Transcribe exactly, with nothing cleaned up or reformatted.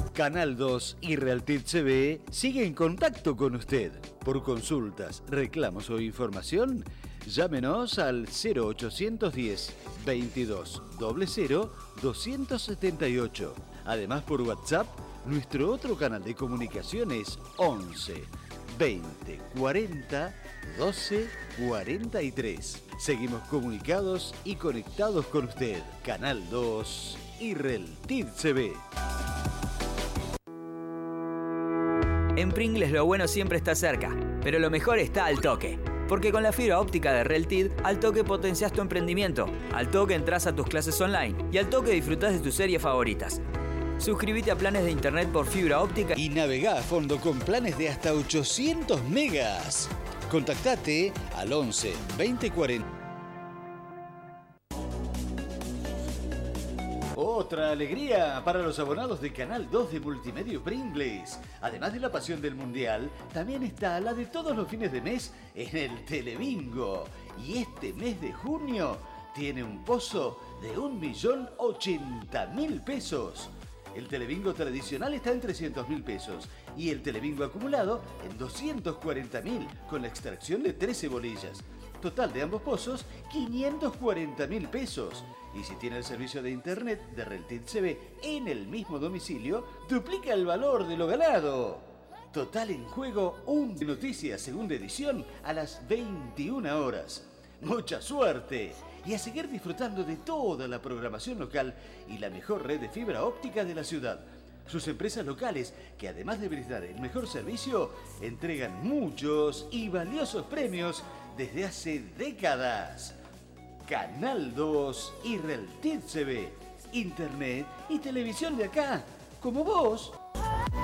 Canal dos y Realtid T V sigue en contacto con usted. Por consultas, reclamos o información, llámenos al cero ochocientos diez, veintidós, cero cero, doscientos setenta y ocho. Además, por WhatsApp, nuestro otro canal de comunicación es once, veinte, cuarenta, doce, cuarenta y tres. Seguimos comunicados y conectados con usted. Canal dos y Realtid T V. En Pringles lo bueno siempre está cerca, pero lo mejor está al toque. Porque con la fibra óptica de Realtid, al toque potencias tu emprendimiento, al toque entras a tus clases online y al toque disfrutás de tus series favoritas. Suscríbete a planes de internet por fibra óptica y navegá a fondo con planes de hasta ochocientos megas. Contactate al once, veinte, cuarenta. Otra alegría para los abonados de Canal dos de Multimedia Pringles. Además de la pasión del Mundial, también está la de todos los fines de mes en el Telebingo. Y este mes de junio tiene un pozo de un millón ochenta mil pesos. El Telebingo tradicional está en trescientos mil pesos y el Telebingo acumulado en doscientos cuarenta mil con la extracción de trece bolillas. Total de ambos pozos, quinientos cuarenta mil pesos. Y si tiene el servicio de internet de Realtid T V en el mismo domicilio, duplica el valor de lo ganado. Total en juego, un de noticias segunda edición a las veintiuna horas. ¡Mucha suerte! Y a seguir disfrutando de toda la programación local y la mejor red de fibra óptica de la ciudad. Sus empresas locales, que además de brindar el mejor servicio, entregan muchos y valiosos premios desde hace décadas. Canal dos y Realtid T V, Internet y televisión de acá, como vos.